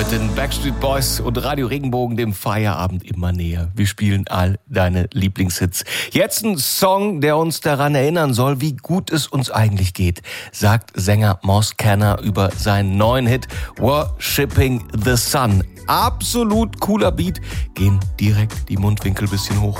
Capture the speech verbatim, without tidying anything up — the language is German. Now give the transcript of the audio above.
mit den Backstreet Boys und Radio Regenbogen dem Feierabend immer näher. Wir spielen all deine Lieblingshits. Jetzt ein Song, der uns daran erinnern soll, wie gut es uns eigentlich geht, sagt Sänger Moss Canner über seinen neuen Hit Worshipping the Sun. Absolut cooler Beat, gehen direkt die Mundwinkel bisschen hoch.